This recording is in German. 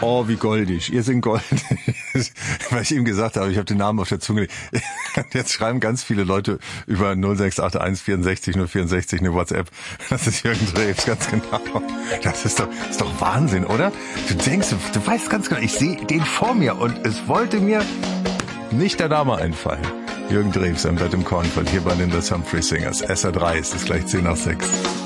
Oh, wie goldig. Ihr singt goldig. Weil ich ihm gesagt habe, ich habe den Namen auf der Zunge. Jetzt schreiben ganz viele Leute über 0681 64 064 eine WhatsApp. Das ist Jürgen Drews, ganz genau. Das ist doch Wahnsinn, oder? Du denkst, du weißt ganz genau, ich sehe den vor mir und es wollte mir nicht der Name einfallen. Jürgen Drews am Bett im Kornfeld hier bei den The Humphrey Singers. SR3 ist es gleich 10 nach 6.